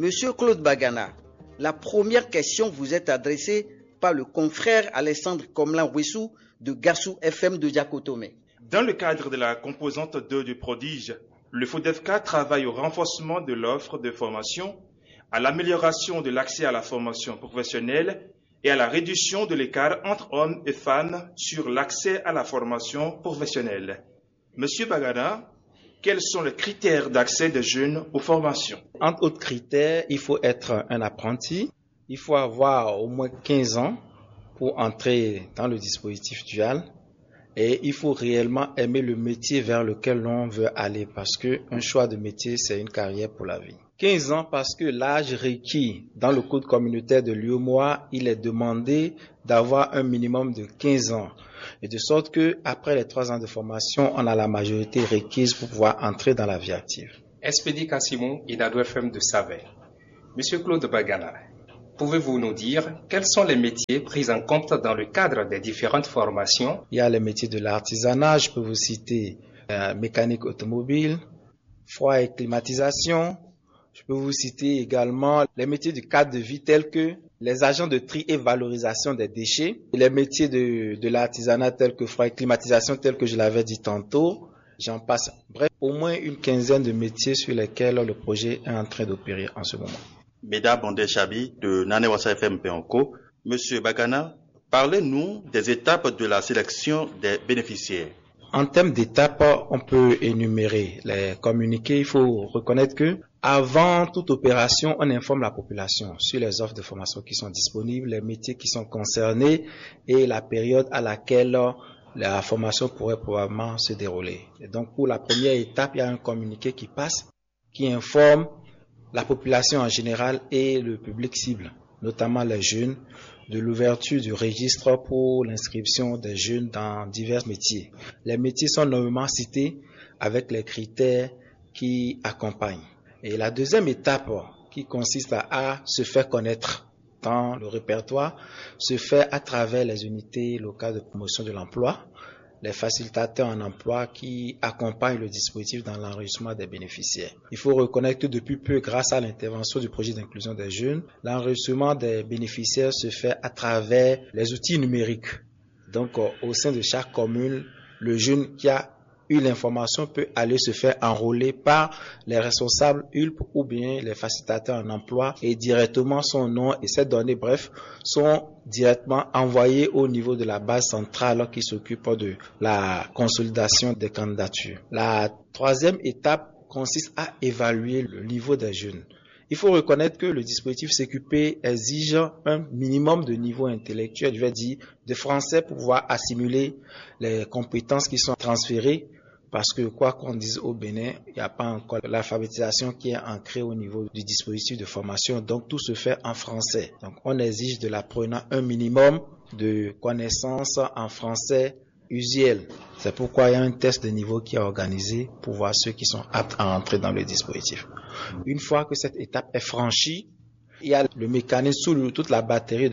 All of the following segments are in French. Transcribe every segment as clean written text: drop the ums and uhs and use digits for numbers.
Monsieur Claude Bagana, la première question vous est adressée par le confrère Alexandre Komlan-Wessou de Gassou FM de Diakotomé. Dans le cadre de la composante 2 du prodige, le FODEFCA travaille au renforcement de l'offre de formation, à l'amélioration de l'accès à la formation professionnelle et à la réduction de l'écart entre hommes et femmes sur l'accès à la formation professionnelle. Monsieur Bagana, quels sont les critères d'accès des jeunes aux formations? Entre autres critères, il faut être un apprenti, il faut avoir au moins 15 ans pour entrer dans le dispositif dual et il faut réellement aimer le métier vers lequel l'on veut aller parce qu'un choix de métier, c'est une carrière pour la vie. 15 ans parce que l'âge requis dans le code communautaire de l'UEMOA, il est demandé d'avoir un minimum de 15 ans. Et de sorte que après les 3 ans de formation, on a la majorité requise pour pouvoir entrer dans la vie active. Expédie Kassimou, Inado FM de Savé. Monsieur Claude Bagana, pouvez-vous nous dire quels sont les métiers pris en compte dans le cadre des différentes formations? Il y a les métiers de l'artisanat, je peux vous citer mécanique automobile, froid et climatisation. Je peux vous citer également les métiers du cadre de vie tels que les agents de tri et valorisation des déchets, les métiers de l'artisanat tels que froid et climatisation tels que je l'avais dit tantôt, j'en passe. Bref, au moins une quinzaine de métiers sur lesquels le projet est en train d'opérer en ce moment. Beda Bondé Chabi de Nanewassa FM Péonco. Monsieur Bagana, parlez-nous des étapes de la sélection des bénéficiaires. En termes d'étapes, on peut énumérer les communiqués. Il faut reconnaître que avant toute opération, on informe la population sur les offres de formation qui sont disponibles, les métiers qui sont concernés et la période à laquelle la formation pourrait probablement se dérouler. Et donc, pour la première étape, il y a un communiqué qui passe, qui informe la population en général et le public cible, notamment les jeunes, de l'ouverture du registre pour l'inscription des jeunes dans divers métiers. Les métiers sont nommément cités avec les critères qui accompagnent. Et la deuxième étape qui consiste à se faire connaître dans le répertoire se fait à travers les unités locales de promotion de l'emploi, les facilitateurs en emploi qui accompagnent le dispositif dans l'enregistrement des bénéficiaires. Il faut reconnaître que depuis peu, grâce à l'intervention du projet d'inclusion des jeunes, l'enregistrement des bénéficiaires se fait à travers les outils numériques. Donc, au sein de chaque commune, le jeune qui a eu l'information peut aller se faire enrôler par les responsables ULP ou bien les facilitateurs en emploi et directement son nom et ses données, bref, sont directement envoyés au niveau de la base centrale qui s'occupe de la consolidation des candidatures. La troisième étape consiste à évaluer le niveau des jeunes. Il faut reconnaître que le dispositif CQP exige un minimum de niveau intellectuel, je vais dire, de français pour pouvoir assimiler les compétences qui sont transférées. Parce que quoi qu'on dise au Bénin, il n'y a pas encore l'alphabétisation qui est ancrée au niveau du dispositif de formation. Donc tout se fait en français. Donc on exige de l'apprenant un minimum de connaissances en français usuel. C'est pourquoi il y a un test de niveau qui est organisé pour voir ceux qui sont aptes à entrer dans le dispositif. Une fois que cette étape est franchie, il y a le mécanisme sous toute la batterie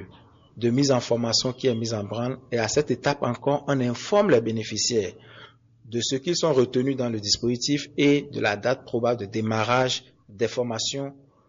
de mise en formation qui est mise en branle. Et à cette étape encore, on informe les bénéficiaires de ce qu'ils sont retenus dans le dispositif et de la date probable de démarrage des formations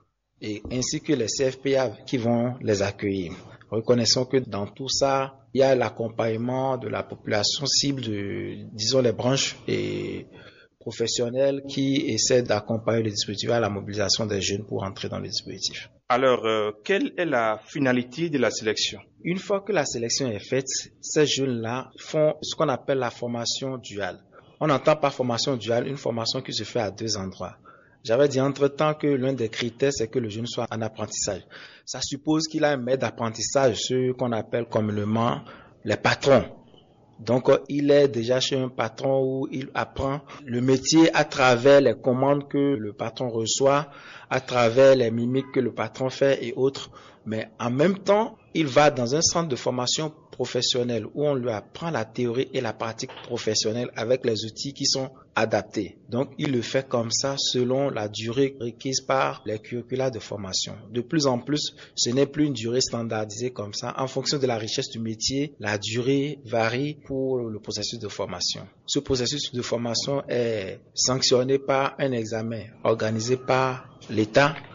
et ainsi que les CFPA qui vont les accueillir. Reconnaissons que dans tout ça, il y a l'accompagnement de la population cible disons les branches et professionnels qui essaient d'accompagner le dispositif à la mobilisation des jeunes pour entrer dans le dispositif. Alors, quelle est la finalité de la sélection? Une fois que la sélection est faite, ces jeunes-là font ce qu'on appelle la formation duale. On entend par formation duale une formation qui se fait à 2 endroits. J'avais dit entre-temps que l'un des critères, c'est que le jeune soit en apprentissage. Ça suppose qu'il a un maître d'apprentissage, ce qu'on appelle communément les patrons. Donc, il est déjà chez un patron où il apprend le métier à travers les commandes que le patron reçoit, à travers les mimiques que le patron fait et autres. Mais en même temps, il va dans un centre de formation professionnelle où on lui apprend la théorie et la pratique professionnelle avec les outils qui sont adaptés. Donc, il le fait comme ça selon la durée requise par les curricula de formation. De plus en plus, ce n'est plus une durée standardisée comme ça. En fonction de la richesse du métier, la durée varie pour le processus de formation. Ce processus de formation est sanctionné par un examen organisé par l'État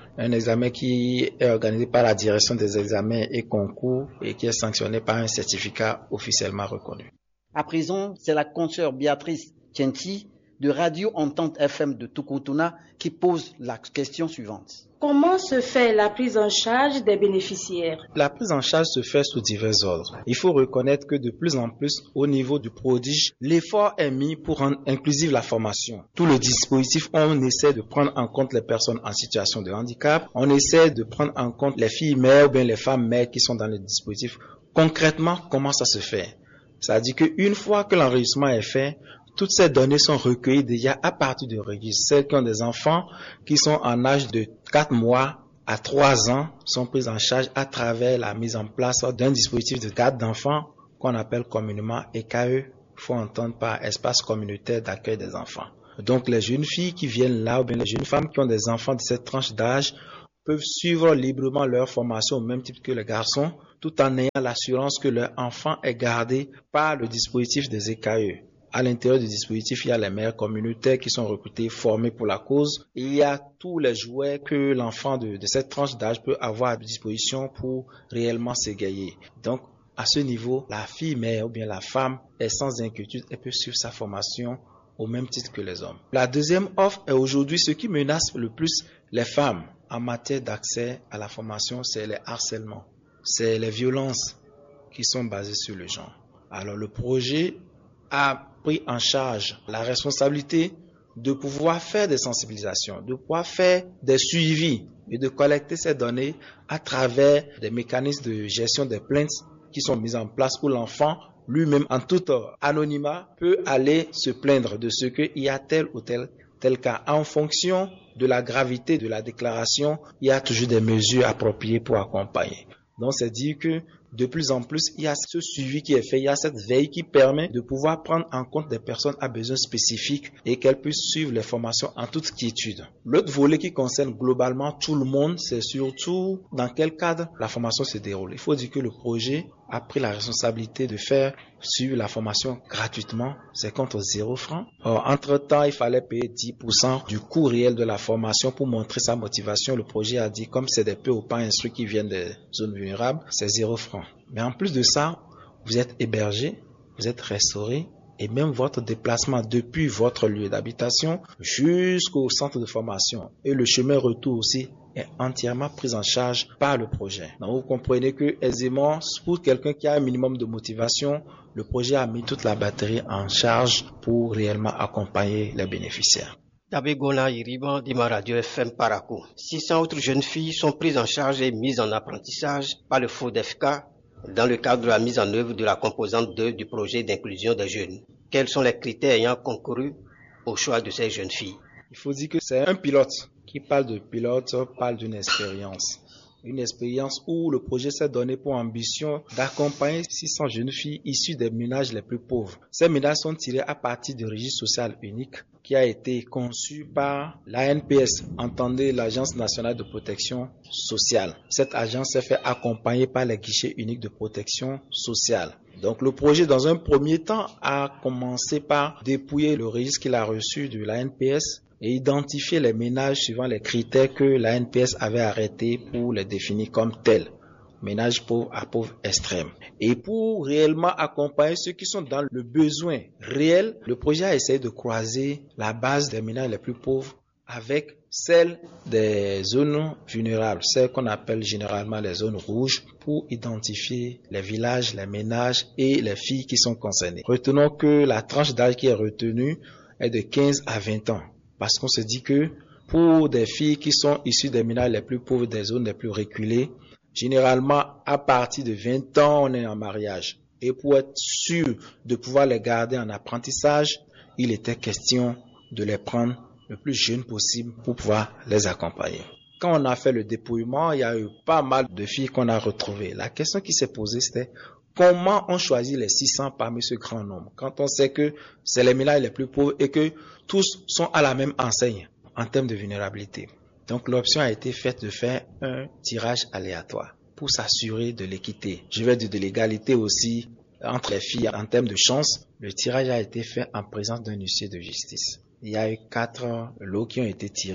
un examen qui est organisé par la direction des examens et concours et qui est sanctionné par un certificat officiellement reconnu. À présent, c'est la consoeur Béatrice Tchenchi de Radio Entente FM de Tukutuna qui pose la question suivante. Comment se fait la prise en charge des bénéficiaires? La prise en charge se fait sous divers ordres. Il faut reconnaître que de plus en plus, au niveau du prodige, l'effort est mis pour rendre inclusive la formation. Tout le dispositif, on essaie de prendre en compte les personnes en situation de handicap, on essaie de prendre en compte les filles mères ou bien les femmes mères qui sont dans le dispositif. Concrètement, comment ça se fait? C'est-à-dire qu'une fois que l'enregistrement est fait, toutes ces données sont recueillies déjà à partir du registre. Celles qui ont des enfants qui sont en âge de 4 mois à 3 ans sont prises en charge à travers la mise en place d'un dispositif de garde d'enfants qu'on appelle communément EKE, il faut entendre par espace communautaire d'accueil des enfants. Donc les jeunes filles qui viennent là ou bien les jeunes femmes qui ont des enfants de cette tranche d'âge peuvent suivre librement leur formation au même titre que les garçons tout en ayant l'assurance que leur enfant est gardé par le dispositif des EKE. À l'intérieur du dispositif, il y a les mères communautaires qui sont recrutées, formées pour la cause. Et il y a tous les jouets que l'enfant de cette tranche d'âge peut avoir à disposition pour réellement s'égayer. Donc, à ce niveau, la fille mère ou bien la femme est sans inquiétude, elle peut suivre sa formation au même titre que les hommes. La deuxième offre est aujourd'hui ce qui menace le plus les femmes en matière d'accès à la formation, c'est les harcèlements, c'est les violences qui sont basées sur le genre. Alors, le projet a pris en charge la responsabilité de pouvoir faire des sensibilisations, de pouvoir faire des suivis et de collecter ces données à travers des mécanismes de gestion des plaintes qui sont mis en place où l'enfant lui-même en tout anonymat peut aller se plaindre de ce qu'il y a tel ou tel cas. En fonction de la gravité de la déclaration, il y a toujours des mesures appropriées pour accompagner. Donc c'est dire que de plus en plus, il y a ce suivi qui est fait, il y a cette veille qui permet de pouvoir prendre en compte des personnes à besoins spécifiques et qu'elles puissent suivre les formations en toute quiétude. L'autre volet qui concerne globalement tout le monde, c'est surtout dans quel cadre la formation se déroule. Il faut dire que le projet a pris la responsabilité de faire suivre la formation gratuitement, c'est contre 0 francs. Or, entre-temps, il fallait payer 10% du coût réel de la formation pour montrer sa motivation. Le projet a dit, comme c'est des peu ou pas instruits qui viennent des zones vulnérables, c'est 0 francs. Mais en plus de ça, vous êtes hébergé, vous êtes restauré et même votre déplacement depuis votre lieu d'habitation jusqu'au centre de formation et le chemin retour aussi est entièrement pris en charge par le projet. Donc vous comprenez que aisément, pour quelqu'un qui a un minimum de motivation, le projet a mis toute la batterie en charge pour réellement accompagner les bénéficiaires. Dabegona Iriban de ma radio FM Parakou. 600 autres jeunes filles sont prises en charge et mises en apprentissage par le FODEFK dans le cadre de la mise en œuvre de la composante 2 du projet d'inclusion des jeunes. Quels sont les critères ayant concouru au choix de ces jeunes filles? Il faut dire que c'est un pilote. Qui parle de pilote parle d'une expérience. Une expérience où le projet s'est donné pour ambition d'accompagner 600 jeunes filles issues des ménages les plus pauvres. Ces ménages sont tirés à partir du registre social unique qui a été conçu par l'ANPS, entendez l'Agence nationale de protection sociale. Cette agence s'est fait accompagner par les guichets uniques de protection sociale. Donc le projet, dans un premier temps, a commencé par dépouiller le registre qu'il a reçu de l'ANPS et identifier les ménages suivant les critères que l'ANPS avait arrêtés pour les définir comme tels. Ménages pauvres à pauvres extrêmes. Et pour réellement accompagner ceux qui sont dans le besoin réel, le projet a essayé de croiser la base des ménages les plus pauvres avec celle des zones vulnérables, celles qu'on appelle généralement les zones rouges, pour identifier les villages, les ménages et les filles qui sont concernées. Retenons que la tranche d'âge qui est retenue est de 15 à 20 ans. Parce qu'on se dit que pour des filles qui sont issues des ménages les plus pauvres, des zones les plus reculées, généralement à partir de 20 ans, on est en mariage. Et pour être sûr de pouvoir les garder en apprentissage, il était question de les prendre le plus jeunes possible pour pouvoir les accompagner. Quand on a fait le dépouillement, il y a eu pas mal de filles qu'on a retrouvées. La question qui s'est posée, c'était comment on choisit les 600 parmi ce grand nombre quand on sait que c'est les ménages les plus pauvres et que tous sont à la même enseigne en termes de vulnérabilité. Donc l'option a été faite de faire un tirage aléatoire pour s'assurer de l'équité. Je vais dire de l'égalité aussi entre les filles en termes de chance. Le tirage a été fait en présence d'un huissier de justice. Il y a eu 4 lots qui ont été tirés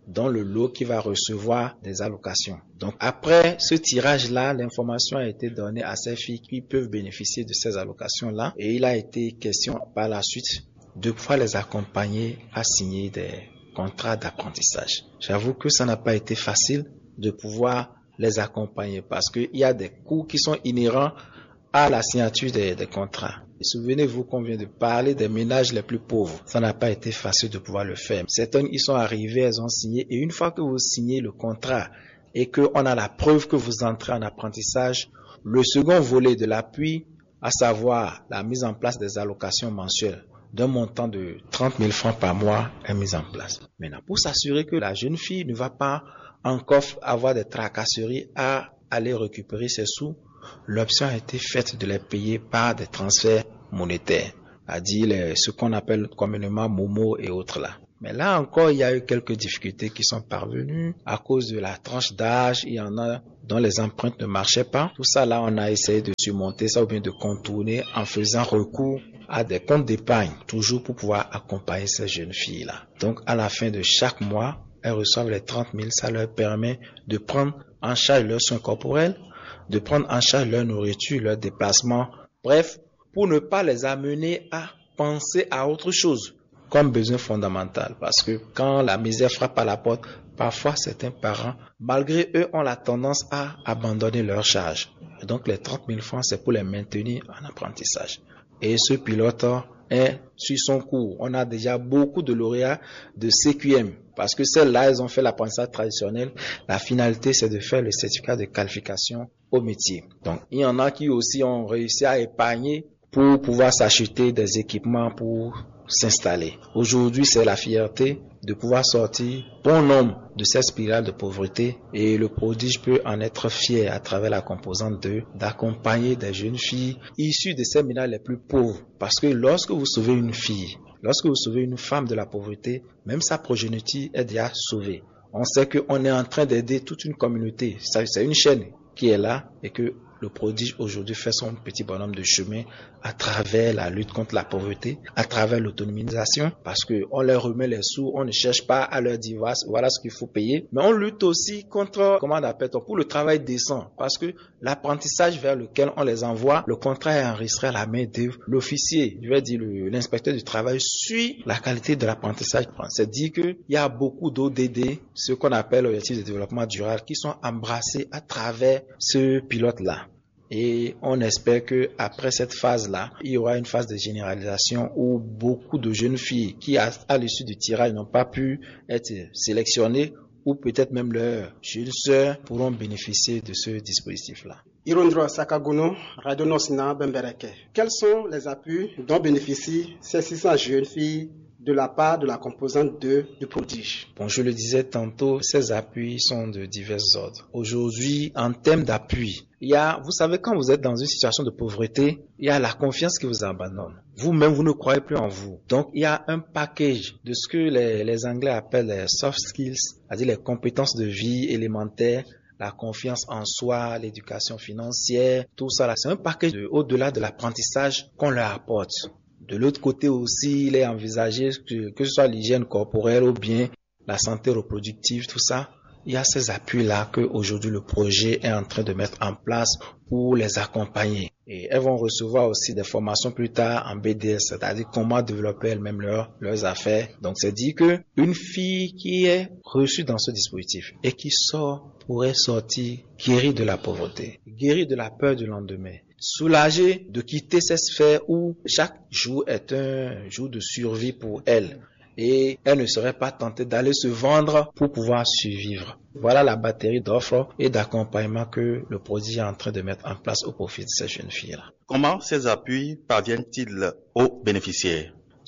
dans le lot qui va recevoir des allocations. Donc après ce tirage-là, l'information a été donnée à ces filles qui peuvent bénéficier de ces allocations-là et il a été question par la suite de pouvoir les accompagner à signer des contrats d'apprentissage. J'avoue que ça n'a pas été facile de pouvoir les accompagner parce qu'il y a des coûts qui sont inhérents à la signature des contrats. Et souvenez-vous qu'on vient de parler des ménages les plus pauvres. Ça n'a pas été facile de pouvoir le faire. Certaines y sont arrivées, elles ont signé et une fois que vous signez le contrat et qu'on a la preuve que vous entrez en apprentissage, le second volet de l'appui, à savoir la mise en place des allocations mensuelles d'un montant de 30 000 francs par mois est mis en place. Maintenant, pour s'assurer que la jeune fille ne va pas encore avoir des tracasseries à aller récupérer ses sous, l'option a été faite de les payer par des transferts monétaires, c'est-à-dire ce qu'on appelle communément Momo et autres là. Mais là encore, il y a eu quelques difficultés qui sont parvenues à cause de la tranche d'âge. Il y en a dont les empreintes ne marchaient pas. Tout ça là, on a essayé de surmonter ça ou bien de contourner en faisant recours à des comptes d'épargne, toujours pour pouvoir accompagner ces jeunes filles là. Donc à la fin de chaque mois, elles reçoivent les 30 000. Ça leur permet de prendre en charge leurs soins corporels, de prendre en charge leur nourriture, leur déplacement. Bref, pour ne pas les amener à penser à autre chose comme besoin fondamental. Parce que quand la misère frappe à la porte, parfois certains parents, malgré eux, ont la tendance à abandonner leur charge. Et donc les 30 000 francs, c'est pour les maintenir en apprentissage. Et ce pilote est sur son cours. On a déjà beaucoup de lauréats de CQM. Parce que celles-là, elles ont fait l'apprentissage traditionnel. La finalité, c'est de faire le certificat de qualification au métier. Donc, il y en a qui aussi ont réussi à épargner pour pouvoir s'acheter des équipements pour s'installer. Aujourd'hui, c'est la fierté de pouvoir sortir bon nombre de cette spirale de pauvreté et le prodige peut en être fier à travers la composante 2 d'accompagner des jeunes filles issues de ces ménages les plus pauvres. Parce que lorsque vous sauvez une fille, lorsque vous sauvez une femme de la pauvreté, même sa progéniture est déjà sauvée. On sait qu'on est en train d'aider toute une communauté. C'est une chaîne qui est là et que le prodige aujourd'hui fait son petit bonhomme de chemin à travers la lutte contre la pauvreté, à travers l'autonomisation, parce que on leur remet les sous, on ne cherche pas à leur dire voilà ce qu'il faut payer, mais on lutte aussi contre, pour le travail décent, parce que l'apprentissage vers lequel on les envoie, le contrat est enregistré à la main de l'officier, je vais dire l'inspecteur du travail suit la qualité de l'apprentissage. C'est-à-dire qu'il y a beaucoup d'ODD, ce qu'on appelle l'objectif de développement durable, qui sont embrassés à travers ce pilote-là. Et on espère que après cette phase-là, il y aura une phase de généralisation où beaucoup de jeunes filles qui, à l'issue du tirage, n'ont pas pu être sélectionnées ou peut-être même leurs jeunes sœurs pourront bénéficier de ce dispositif-là. Irondro Sakagono, Radio Nosina Bembereke. Quels sont les appuis dont bénéficient ces 600 jeunes filles de la part de la composante 2 du prodige? Bon, je le disais tantôt, ces appuis sont de divers ordres. Aujourd'hui, en termes d'appui, vous savez, quand vous êtes dans une situation de pauvreté, il y a la confiance qui vous abandonne. Vous-même, vous ne croyez plus en vous. Donc, il y a un package de ce que les Anglais appellent les soft skills, c'est-à-dire les compétences de vie élémentaires, la confiance en soi, l'éducation financière, tout ça là. C'est un package au-delà de l'apprentissage qu'on leur apporte. De l'autre côté aussi, il est envisagé que ce soit l'hygiène corporelle ou bien la santé reproductive, tout ça. Il y a ces appuis-là qu'aujourd'hui le projet est en train de mettre en place pour les accompagner. Et elles vont recevoir aussi des formations plus tard en BDS, c'est-à-dire comment développer elles-mêmes leurs affaires. Donc c'est dit que une fille qui est reçue dans ce dispositif et qui sort pourrait sortir guérie de la pauvreté, guérie de la peur du lendemain, soulagée de quitter ces sphères où chaque jour est un jour de survie pour elle. Et elle ne serait pas tentée d'aller se vendre pour pouvoir survivre. Voilà la batterie d'offres et d'accompagnement que le prodige est en train de mettre en place au profit de ces jeunes filles-là. Comment ces appuis parviennent-ils aux bénéficiaires?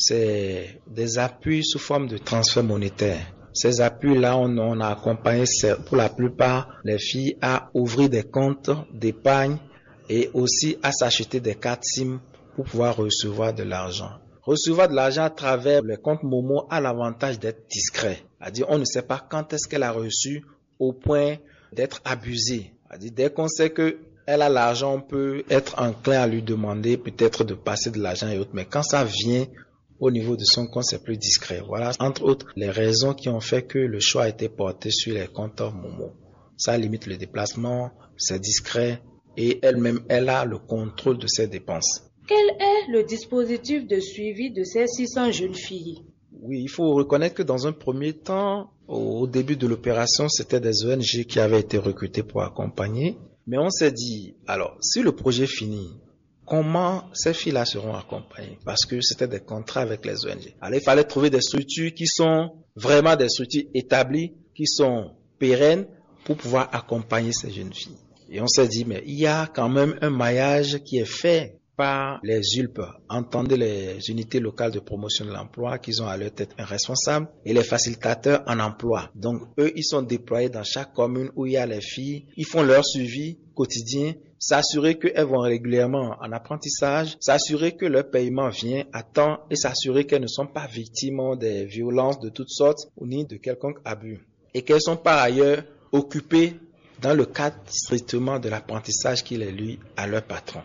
C'est des appuis sous forme de transfert monétaire. Ces appuis-là, on a accompagné pour la plupart les filles à ouvrir des comptes d'épargne et aussi à s'acheter des cartes SIM pour pouvoir recevoir de l'argent. Recevoir de l'argent à travers les comptes Momo a l'avantage d'être discret. C'est-à-dire, on ne sait pas quand est-ce qu'elle a reçu au point d'être abusée. C'est-à-dire, dès qu'on sait qu'elle a l'argent, on peut être enclin à lui demander peut-être de passer de l'argent et autres. Mais quand ça vient au niveau de son compte, c'est plus discret. Voilà, entre autres, les raisons qui ont fait que le choix a été porté sur les comptes Momo. Ça limite le déplacement, c'est discret et elle-même, elle a le contrôle de ses dépenses. Quel est le dispositif de suivi de ces 600 jeunes filles? Oui, il faut reconnaître que dans un premier temps, au début de l'opération, c'était des ONG qui avaient été recrutées pour accompagner. Mais on s'est dit, alors, si le projet finit, comment ces filles-là seront accompagnées? Parce que c'était des contrats avec les ONG. Alors, il fallait trouver des structures qui sont vraiment des structures établies, qui sont pérennes pour pouvoir accompagner ces jeunes filles. Et on s'est dit, mais il y a quand même un maillage qui est fait par les ULP, entendez les unités locales de promotion de l'emploi, qui ont à leur tête un responsable, et les facilitateurs en emploi. Donc, eux, ils sont déployés dans chaque commune où il y a les filles, ils font leur suivi quotidien, s'assurer qu'elles vont régulièrement en apprentissage, s'assurer que leur paiement vient à temps et s'assurer qu'elles ne sont pas victimes des violences de toutes sortes ou ni de quelconque abus. Et qu'elles sont par ailleurs occupées dans le cadre strictement de l'apprentissage qu'il est lui à leur patron.